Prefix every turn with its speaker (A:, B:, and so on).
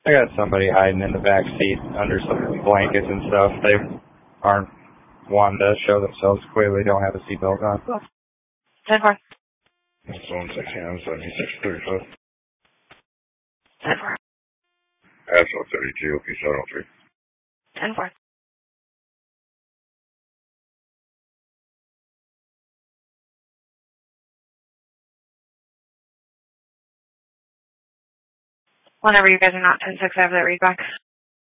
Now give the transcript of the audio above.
A: I got somebody hiding in the back seat under some blankets and stuff. They aren't wanting to show themselves. Clearly don't have a seatbelt on.
B: 10-4.
A: It's 1-6-76-35.
B: 10-4.
A: Asphalt 32, OP 703.
B: 10-4. Whenever you guys are not 10-6, I have that read back.